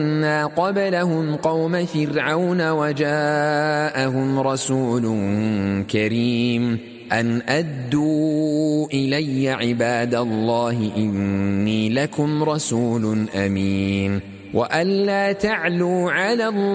قبلهم قوم فرعون وجاءهم رسول كريم أن أدوا إلي عباد الله إني لكم رسول أمين وأن لا تعلوا على الله